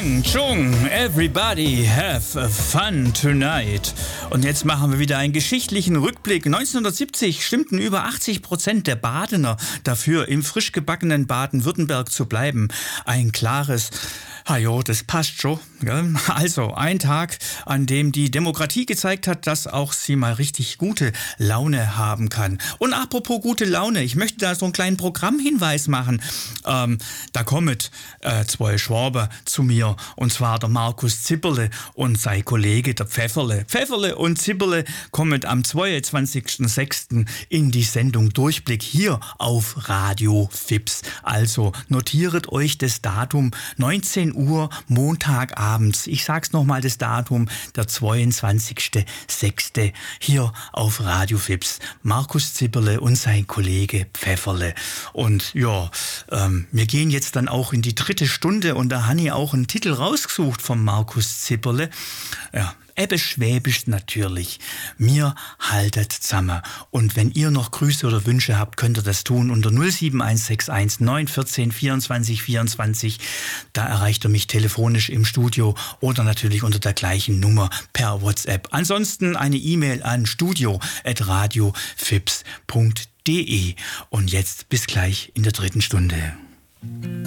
Wang Chung, everybody have fun tonight. Und jetzt machen wir wieder einen geschichtlichen Rückblick. 1970 stimmten über 80% der Badener dafür, im frisch gebackenen Baden-Württemberg zu bleiben. Ein klares jo, das passt schon. Gell? Also ein Tag, an dem die Demokratie gezeigt hat, dass auch sie mal richtig gute Laune haben kann. Und apropos gute Laune, ich möchte da so einen kleinen Programmhinweis machen. Da kommen zwei Schwaben zu mir, und zwar der Markus Zipperle und sein Kollege der Pfefferle. Pfefferle und Zipperle kommen am 22.06. in die Sendung Durchblick hier auf Radio FIPS. Also notiert euch das Datum, 19 Uhr Montagabends. Ich sag's nochmal, das Datum, der 22.06. hier auf Radio FIPS. Markus Zipperle und sein Kollege Pfefferle. Und ja, wir gehen jetzt dann auch in die dritte Stunde, und da habe ich auch einen Titel rausgesucht von Markus Zipperle. Ja, Ebbe Schwäbisch natürlich. Mir haltet zusammen. Und wenn ihr noch Grüße oder Wünsche habt, könnt ihr das tun unter 07161 914 24 24. Da erreicht ihr mich telefonisch im Studio oder natürlich unter der gleichen Nummer per WhatsApp. Ansonsten eine E-Mail an studio@radiofips.de. Und jetzt bis gleich in der dritten Stunde.